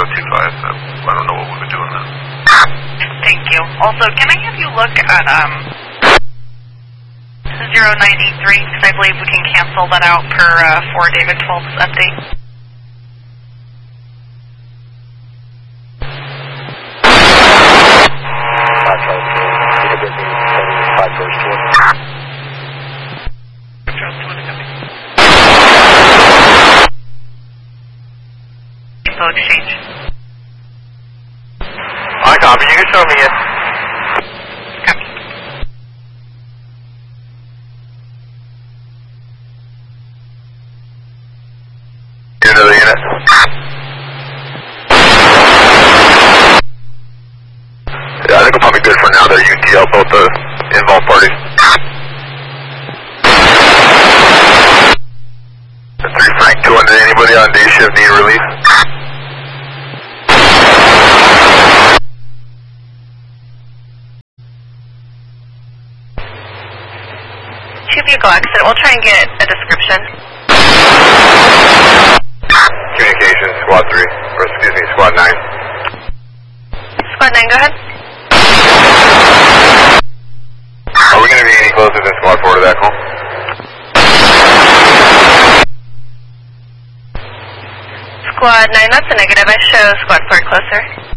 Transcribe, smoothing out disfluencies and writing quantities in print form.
I don't know what we would do in that. Thank you. Also, can I have you look at 093, because I believe we can cancel that out per for David 12's update. Exchange. I copy. You can show me it. Copy. Get another unit. Yeah, I think we're probably good for now. They're UTL, both the involved parties. The 3 Frank 200, anybody on day shift need relief? Vehicle accident. We'll try and get a description. Communications, Squad 3, or excuse me, Squad 9. Squad 9, go ahead. Are we going to be any closer than Squad 4 to that call? Squad 9, that's a negative. I show Squad 4 closer.